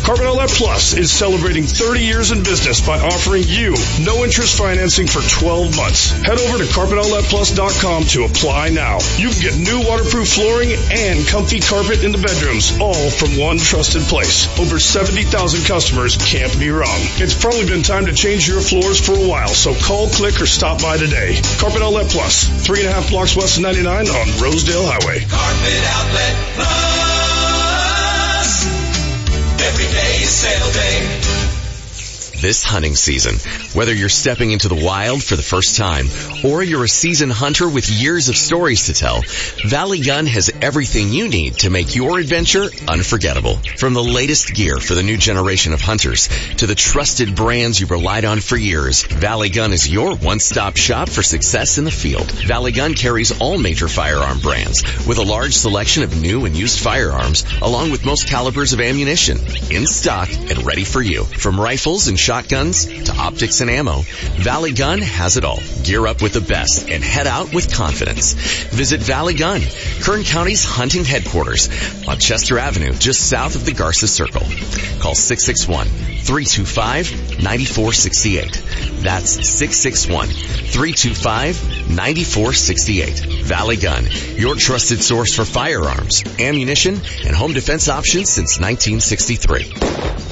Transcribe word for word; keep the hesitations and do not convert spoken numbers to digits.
Carbon Outlet Plus is celebrating thirty years in business by offering you no interest financing for twelve months. Head over to carpet outlet plus dot com to apply now. You can get new waterproof flooring and comfy carpet in the bedrooms, all from one trusted place. Over seventy thousand customers can't be wrong. It's probably been time to change your floors for a while, so call, click, or stop by today. Carpet Outlet Plus, three and a half blocks west of ninety-nine on Rosedale Highway. Carpet Outlet Plus. Every day is sale day. This hunting season, whether you're stepping into the wild for the first time or you're a seasoned hunter with years of stories to tell, Valley Gun has everything you need to make your adventure unforgettable. From the latest gear for the new generation of hunters to the trusted brands you've relied on for years, Valley Gun is your one-stop shop for success in the field. Valley Gun carries all major firearm brands with a large selection of new and used firearms along with most calibers of ammunition in stock and ready for you. From rifles and shotguns to optics and ammo, Valley Gun has it all. Gear up with the best and head out with confidence. Visit Valley Gun, Kern County's hunting headquarters on Chester Avenue, just south of the Garza Circle. Call six six one, three two five, nine four six eight. That's six six one, three two five, nine four six eight. Valley Gun, your trusted source for firearms, ammunition, and home defense options since nineteen sixty-three.